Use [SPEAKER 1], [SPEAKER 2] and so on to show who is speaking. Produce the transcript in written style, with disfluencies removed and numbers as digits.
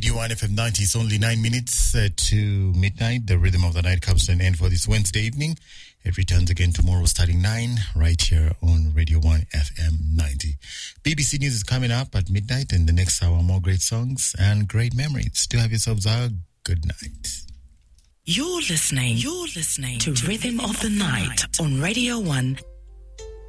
[SPEAKER 1] Radio 1 FM 90. It's only 9 minutes to midnight. The rhythm of the night comes to an end for this Wednesday evening. It returns again tomorrow starting 9 right here on Radio 1 FM 90. BBC News is coming up at midnight, and the next hour more great songs and great memories. Do have yourselves a good night.
[SPEAKER 2] You're listening to Rhythm of the Night on Radio 1